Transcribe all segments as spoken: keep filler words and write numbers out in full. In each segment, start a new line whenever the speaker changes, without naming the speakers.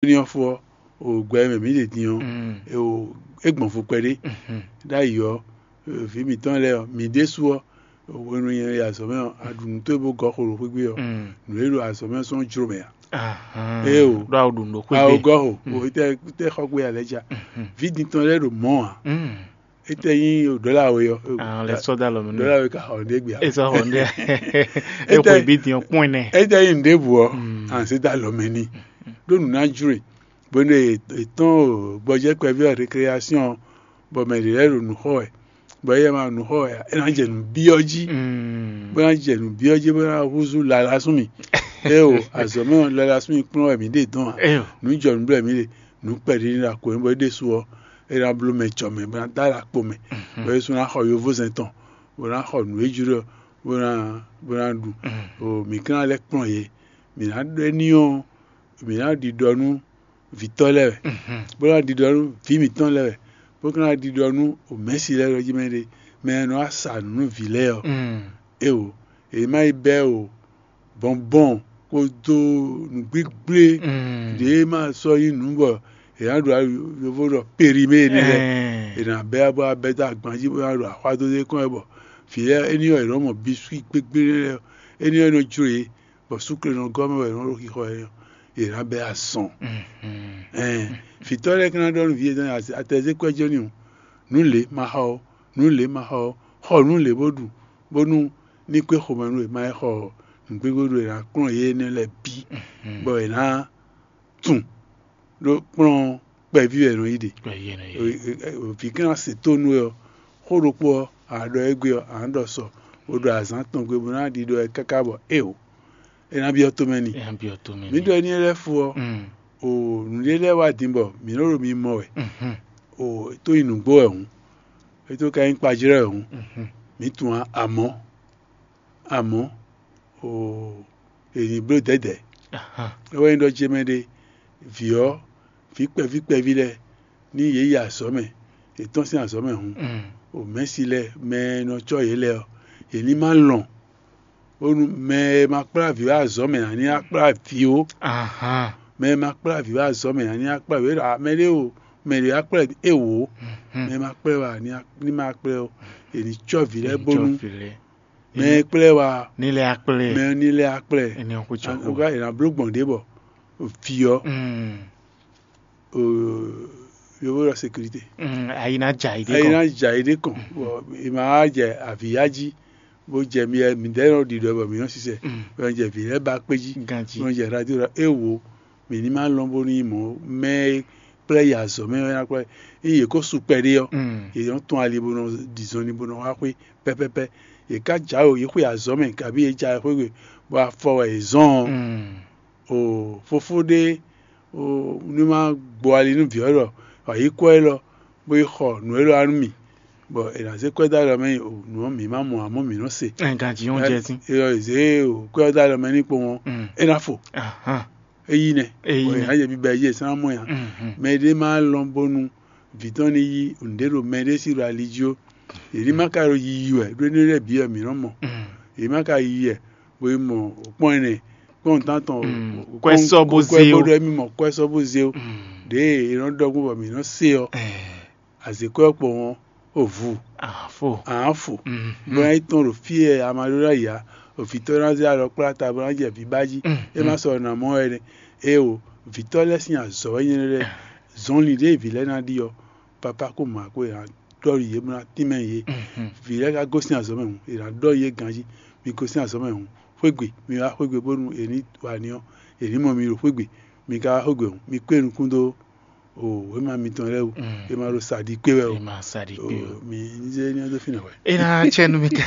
ní fo o gbe me mi le diyan e o egbon fo pere da yo fi mi tan le mi desu o wonu yen ya so me adun to bo go khoro pe gbe o nu ero aso me so juro me
ah
e o
do adun do pe
a o go o te te khogbe aleja vidi tan le ro mo a ete yin o dollar we yo
ah le so da lo me
dollar we ka ho de gbe
e so ho de e ko bi diyan point ne
ete yin de bu o an se da lo me ni do nu na jure bo ne etan gboje pe bi recreation bo me le ro nu ho e bo ye ma nu ho e na je nu bi oji bo na je nu bi oji bo na huzu la la sun mi e o aso me la la sun mi pon e mi de tan nu jo nu bre mi le nu pe ri ra ko bo de su o e ra blu me cho me bo na da ra po me bo su na ho yo vo zenton bo na ho nu ejuro bo na bo na du o mi kan le pon ye mi na de ni o mi na di donu vitole bo na di donu vi mi tan le bo kan di donu o Messi le ro ji me de me no asa nu vile o e o e mai be o bonbon ko do nu gbigbe de ma so yin nu bo e an do yo vo ro perime ni le e na be abo abeta agbanji bo ro akwa to de kon e bo fi eni o ro mo biscuit gbigbe eni o no jure bo sucre no go me ro ki ko e e na be ason eh fitore kan do vie dan ateze kwejo ni nu le ma ho nu le ma ho ho nu le bodu bonu ni pe ko manu e ma ho ngbe godo ra kun ye ni le bi bo e na tun lo pon pe bi e no ide o fi kan se tonu e ho ro po ado egbe o ando so odo azan ton gbe bo na di do e kakabo e o e na bi o to meni
e na bi o to meni
mi do ni le fu o o nu le le wa dimbo mi no ro mi mo e o to inugbo ehun e to ka yin pajire ehun mi tun amo amo o eni bro dede aha e we ndo jemede vio fi pe fi pe vi le ni ye ya so me e ton si aso me hun o Messi le me no cho ye le o eni ma lon onu me ma pra vi aso me ani apra fi o
aha
me ma pra vi aso me ani apra we ra me le o me le apra e wo me ma pre wa ni ni ma pre o eni cho vi le bonu me pre wa
ni le apre
me ni le apre
eni o ko cho
o ga ina blogbon de bo o fi o o yo wo sécurité
ayi na ja ide
ko ayi na ja ide ko e ma je afiyaji bo je mi e mi de no di do bo mi no sise bo je fi le ba peji bo je radio e wo mi ni ma lo bo ni mo me players so me na ko iye ko superior e yon ton ali bo no disons ni bo no wa pe pepepe e ka ja o ye ko ya zo me ka bi e ja ko bo afo e zon o fofode o ni ma gbo ali nu bi oro ayi ko e lo bo e ho nu e lo army bo e na se ko da lo me o nu mi ma mo amo mi no se
nkan ji on je tin
e o ze o ko da lo me ni po won e na fo
aha
eyi ne o ya je bi ba ye san mo ya me de ma lo bonu viton ni yi ndero me de si religio eri ma ka ro yi we do ni re bi e mi no mo e ma ka yi e bo mo pon ne pon tanton
ko so bo ze o
ko mi mo ko so bo ze o de iran dogun bo mi no se o àsìkò epo won ovu
afo
afo bo ai ton ro fi e amalora ya o fitora ze aro plata bo je bi baji e ma so na mo ere e o vitole sin azo yin re zon li de vile na di o papa ko ma ko ya dori ye mo ti men ye vile ga go sin azo me hun ira do ye ganji mi ko sin azo me hun fegbe mi wa fegbe bonu eni wa ni o eni mo mi ro fegbe mi ka fegbe hun mi pe nukun do o we ma mi ton re o e ma ro sadi pe we o
e ma sadi pe o
mi nje ni o do fina we
e na chenu mi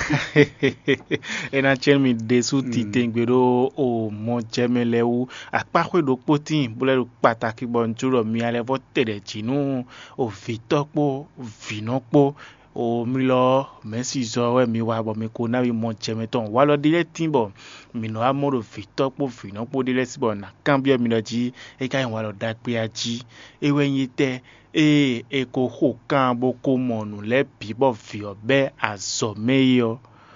e na chenu mi de su ti tengbero o mo jemelewu apakwe do potin bole pàtàkì bon turo mi ale vo tere jinu o vitopo vinopo o mi lo Messi zo we mi wa bo mi ko na wi mo jemeton wa lo dire timbo mi no amoro vitopo vinopo dire sibo na cambio mi lo ji e kai wa lo da pe aji e we yin te e e ko ho kan bo ko monu le bibo fi obe azo meyo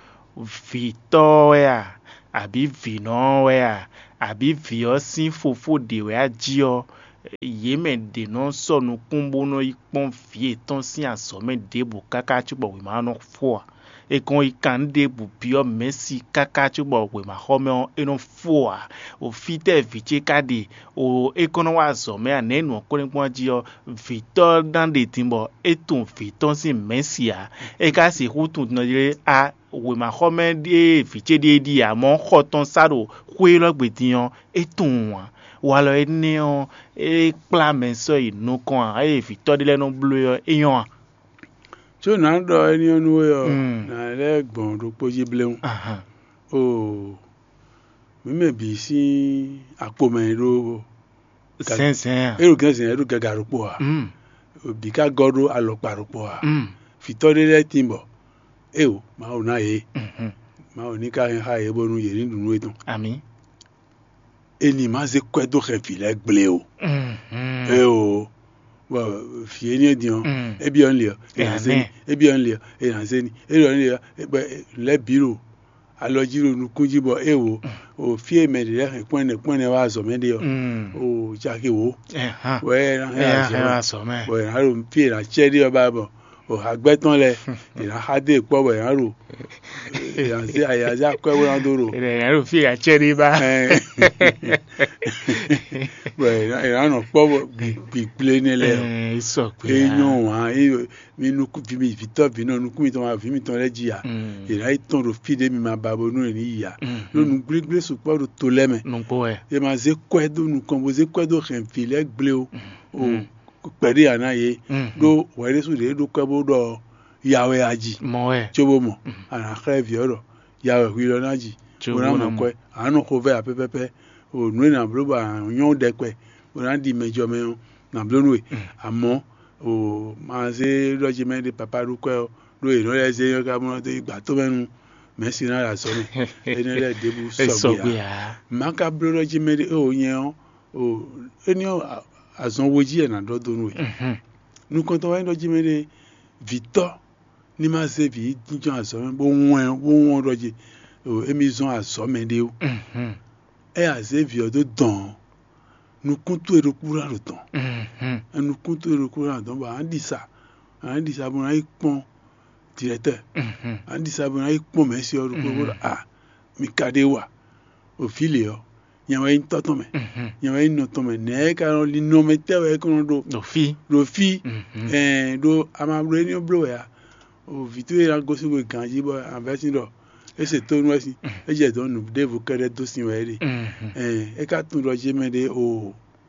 Victoria àbí vino we àbí vio sin fofo de we aji o yeme de no so no kumbo no ipon fie ton si asome debu kaka chubo we ma no fo e kon ikan debu bio Messi kaka chubo we ma home e no fo o fite viche kadi o ekono wa asome anenu ko ni pon ji o Victor dans des timbo e ton fiton si Messi a e ka si hutu no dire a we ma home de viche de di a mon khoton saro kwe lo gbetiyan e ton wa walo ene on e plame so inu kan e fi to de lenu blue yo eyan
so na do eni onu yo na le gbon ro poji bleun
aha
o mi me bi si apo me ro
sensen
e ro gansen e ro gagarupo a
mm
bi ka godo aloparupo a
mm
fi to de le timbo e o ma o na ye
mhm
ma o ni ka ha ye bonu ye ni dunu eton
ami
eni ma ze kwedo refile gble o
mhm
e o wa fi eni edion e bi on le e na se e bi on le e na se ni e lo ni le biro alojiro nu kunjibo e wo o fi me de re pon ne pon ne wa so me de o o ja ke wo
eh ha
we na
ya so me
we na ro fi na che de o ba bo o agbetan le ina hade po we na ro ya se aya ja kwe wo na doro
e ya ro fi a cheri ba
we na ina no po bi ple ne le
eh so pe
e no wa e mi nu ku fi mi Victor bi no nu ku mi to ma fi mi ton le ji ya ina iton ro fi de mi ma babo nu ni ya no nu gregre so po ro to le me
non po e
e ma ze kwedo nu komboze kwedo ren fi le gble o o peri ana ye do were su de do kwebo do yawe aji
mo e
chobo mo ana khrevi oro yawe hwilo naji ona mo kwe anu ko ve apepepe o nu na bloba nyon de pe ona di mejo me na blonwe amo o ma se regiment de papa ru kwe do e no le se yo ka mo to igba to menu Messi na la so me ene le debu so ya maka bro regiment o yen o eni azon woji e na do do nu e nu kon to wa ndo ji mere Victor ni ma se bi dijon aso bo won bo won roje o emi zon aso me de o
mhm
e a se vi odo don nu kun to ero kura ro ton
mhm
nu kun to ero kura don ba an disa an disa bo na ipon directeur
mhm
an disa bo na ipon Messi o ro ko ah mi kade wa o file o yan wa in toto me yan wa in no to me ne ka ro li no me te we ko do
do fi
do fi eh do ama bro ni bro ya o Victor ra go si we ganji bo anversion do e se to nu esi e je don nu de vo kere do sin we ri eh e ka tun ro je me de o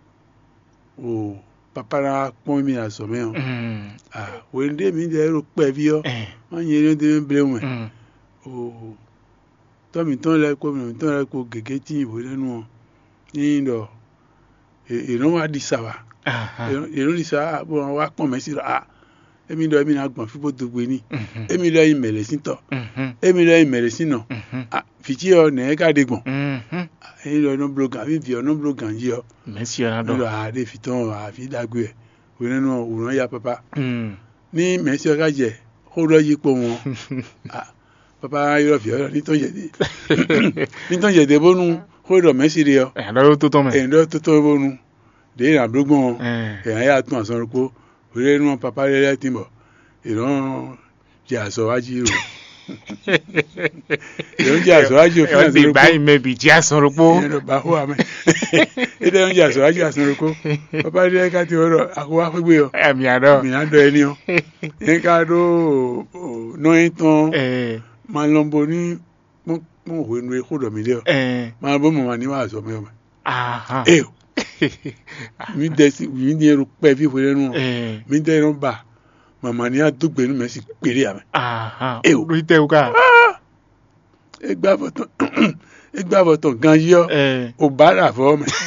o papa ra pon mi aso me o ah we de mi de ro pe bi o won yin de ble won o to mi ton le ko mi ton le ko gege ti ibo lenu o ni do e no wa di sawa e no di sawa bo wa pon me si ah emi do emi na gbon fi bo do gbe ni emi lo yin mele sin to emi lo yin mele sin no ah fiti o ne ka de gbon e lo no blogan bi vi o no blogan ji o
Messi na do
lo a de fiton a fi dagbe we nenu o ran ya papa ni Messi o ka je ko ro yi po won ah papa yo fi o ni ton je de ni ton je de bonu ko ro Messi de o
e do to to me
e do to to bonu de na blogbon e ya tun asan ro ore nu papa le le timbo iran je aso waji ro iran je aso waji o fi aso ro
e ba ime bi je aso ro po
e ba ho ame e de je aso waji aso ro ko papa le ka ti oro akwa fegbe o
e mi ado
mi na do eni o en ka do no iton
eh
ma lombo ni mo mo ho nu e ko do mi le o
eh
ma bo mo ma ni wa aso me o
aha
e mi de si mi ni eru pe fi fo lenu
eh
mi de ron ba mama ni adugbe nu Messi pere ame
aha
e o
ri te o ka
e gba foton e gba foton gan yo
eh
o bara fo me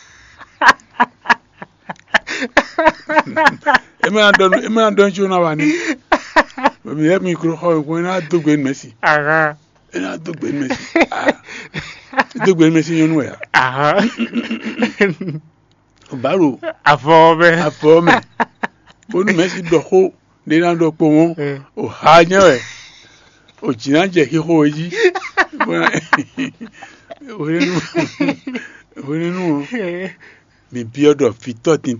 e ma don e ma don chu na wa ni mi e mi kro ho ko na adugbe nu Messi
aha
e na adugbe nu Messi ah adugbe nu Messi yonu ya
aha
o baro
afo be
afo me bonu Messi do ho de na do po won o ha yan e o jina je ki ho yi o re nu o re nu mi bi odo fi to tin